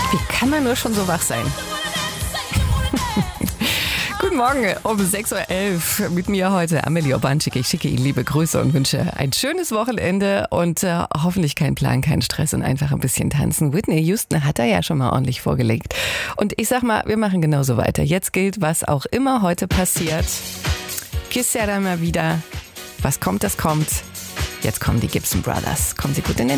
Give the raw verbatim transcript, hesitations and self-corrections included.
Wie kann man nur schon so wach sein? Guten Morgen um sechs Uhr elf mit mir heute Amelie Obanczyk. Ich schicke Ihnen liebe Grüße und wünsche ein schönes Wochenende und äh, hoffentlich kein Plan, kein Stress und einfach ein bisschen tanzen. Whitney Houston hat er ja schon mal ordentlich vorgelegt. Und ich sag mal, wir machen genauso weiter. Jetzt gilt, was auch immer heute passiert. Kiss ja dann mal wieder. Was kommt, das kommt. Jetzt kommen die Gibson Brothers. Kommen Sie gut in den